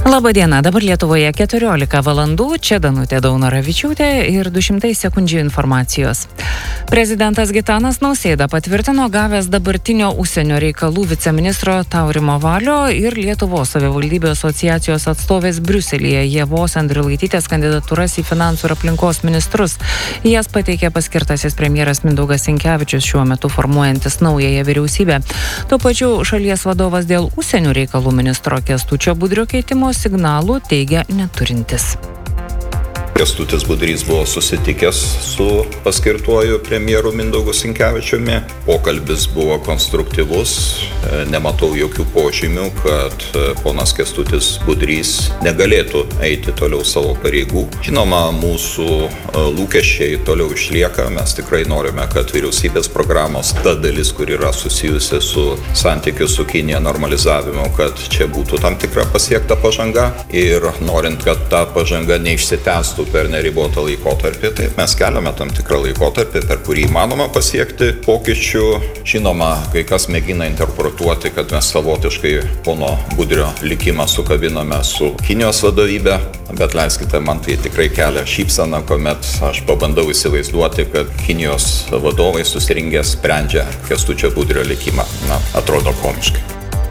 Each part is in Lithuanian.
Labadiena, dabar Lietuvoje 14 valandų, čia Danutė Daunoravičiūtė ir 200 sekundžių informacijos. Prezidentas Gitanas Nausėda patvirtino gavęs dabartinio užsienio reikalų viceministro Taurimo Valio ir Lietuvos savivaldybių asociacijos atstovės Briuselyje Ievos Andriulaitytės kandidatūras į finansų ir aplinkos ministrus. Jas pateikė paskirtasis premjeras Mindaugas Sinkevičius, šiuo metu formuojantis naująją vyriausybę. Tuo pačiu šalies vadovas dėl užsienio reikalų ministro Kęstučio Budrio keitimo signalų teigia neturintis. Kęstutis Budrys buvo susitikęs su paskirtuoju premjeru Mindaugu Sinkevičiumi. Pokalbis buvo konstruktyvus, nematau jokių požymių, kad ponas Kęstutis Budrys negalėtų eiti toliau savo pareigų. Žinoma, mūsų lūkesčiai toliau išlieka, mes tikrai norime, kad vyriausybės programos ta dalis, kur yra susijusi su santykiu su Kinija normalizavimu, kad čia būtų tam tikra pasiekta pažanga ir norint, kad ta pažanga neišsitęstų per neribotą laikotarpį, taip mes keliame tam tikrą laikotarpį, per kurį įmanoma pasiekti pokyčių. Žinoma, kai kas mėgina interpretuoti, kad mes savotiškai pono Budrio likimą sukabiname su Kinijos vadovybė, bet leiskite, man tai tikrai kelia šypseną, kuomet aš pabandau įsivaizduoti, kad Kinijos vadovai susirinkę sprendžia Kęstučio Budrio likimą. Atrodo komiškai.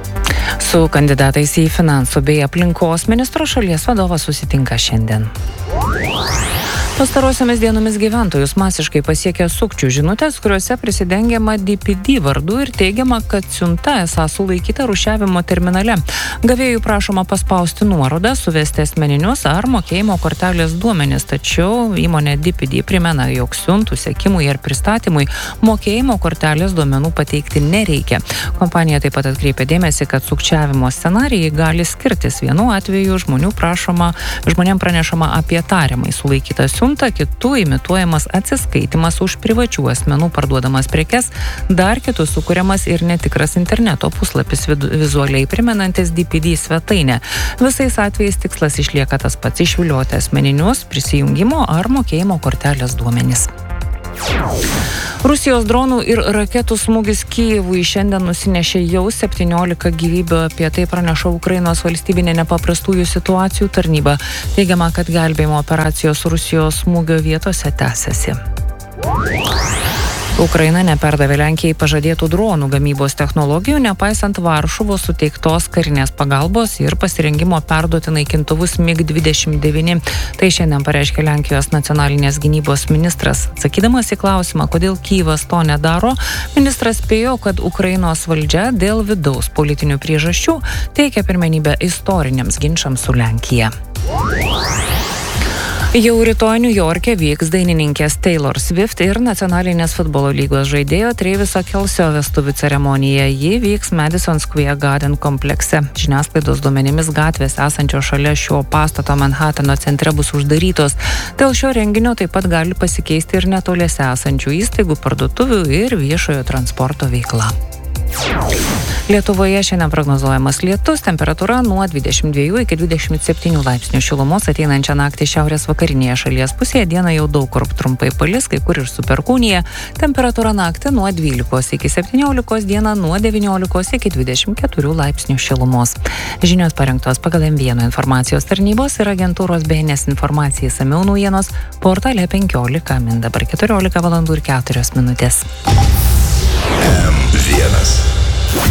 Su kandidatais į finansų bei aplinkos ministro šalies vadovas susitinka šiandien. Pastarosiomis dienomis gyventojus masiškai pasiekia sukčių žinutės, kuriuose prisidengiama DPD vardu ir teigiama, kad siunta esą sulaikyta rūšiavimo terminale. Gavėjų prašoma paspausti nuorodą, suvesti asmeninius ar mokėjimo kortelės duomenis, tačiau įmonė DPD primena, jog siuntų sekimui ir pristatymui mokėjimo kortelės duomenų pateikti nereikia. Kompanija taip pat atkreipia dėmesį, kad sukčiavimo scenarijai gali skirtis. Vienu atveju žmonėm pranešama apie tariamai sulaikytą siuntą, kitų imituojamas atsiskaitimas už privačių asmenų parduodamas prekes, dar kitų sukuriamas ir netikras interneto puslapis vizualiai primenantis DPD svetainę. Visais atvejais tikslas išlieka tas pats: išvilioti asmeninius, prisijungimo ar mokėjimo kortelės duomenis. Rusijos dronų ir raketų smūgis Kijevui šiandien nusinešė jau 17 gyvybių, apie tai praneša Ukrainos valstybinė nepaprastųjų situacijų tarnyba. Teigiama, kad gelbėjimo operacijos Rusijos smūgio vietose tęsiasi. Ukraina neperdavė Lenkijai pažadėtų dronų gamybos technologijų, nepaisant Varšuvos suteiktos karinės pagalbos ir pasirengimo perduoti naikintuvus MiG-29. Tai šiandien pareiškė Lenkijos nacionalinės gynybos ministras. Atsakydamas į klausimą, kodėl Kyjivas to nedaro, ministras spėjo, kad Ukrainos valdžia dėl vidaus politinių priežasčių teikia pirmenybę istoriniams ginčams su Lenkija. Jau rytoj Niujorke vyks dainininkės Taylor Swift ir nacionalinės futbolo lygos žaidėjo Traviso Kelcio vestuvių ceremonija. Ji vyks Madison Square Garden komplekse. Žiniasklaidos duomenimis gatvės esančios šalia šio pastato Manhatano centre bus uždarytos. Dėl šio renginio taip pat gali pasikeisti ir netoliese esančių įstaigų, parduotuvių ir viešojo transporto veikla. Lietuvoje šiandien prognozuojamas lietus, temperatūra nuo 22 iki 27 laipsnių šilumos. Ateinančią naktį šiaurės vakarinėje šalies pusėje, dieną jau daug kur trumpai palis, kai kur ir su perkūnija. Temperatūra naktį nuo 12 iki 17, dieną nuo 19 iki 24 laipsnių šilumos. Žinios parengtos pagal M1 informacijos tarnybos ir agentūros BNS informacija. Išsamiau naujienos portale 15 min. Dabar 14 valandų ir 4 minutės.